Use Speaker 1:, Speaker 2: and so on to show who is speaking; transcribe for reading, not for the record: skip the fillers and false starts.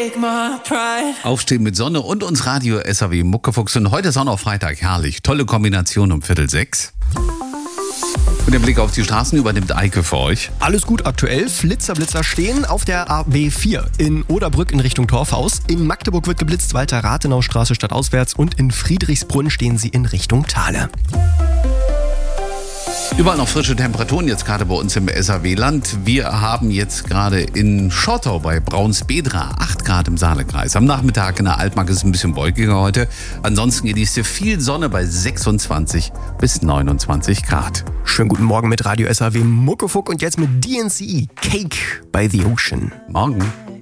Speaker 1: Aufstehen mit Sonne und uns Radio SAW Muckefuchs. Und heute ist auch noch Freitag. Herrlich. Tolle Kombination um 5:45. Und der Blick auf die Straßen übernimmt Eike für euch.
Speaker 2: Alles gut aktuell. Flitzer stehen auf der AB4 in Oderbrück in Richtung Torfhaus. In Magdeburg wird geblitzt, Walter-Rathenau-Straße stadtauswärts. Und in Friedrichsbrunn stehen sie in Richtung Thale.
Speaker 1: Überall noch frische Temperaturen, jetzt gerade bei uns im SAW-Land. Wir haben jetzt gerade in Schottau bei Braunsbedra 8 Grad im Saalekreis. Am Nachmittag in der Altmark ist es ein bisschen wolkiger heute. Ansonsten genießt ihr viel Sonne bei 26 bis 29 Grad.
Speaker 2: Schönen guten Morgen mit Radio SAW Muckefuck und jetzt mit DNCE Cake by the Ocean.
Speaker 1: Morgen.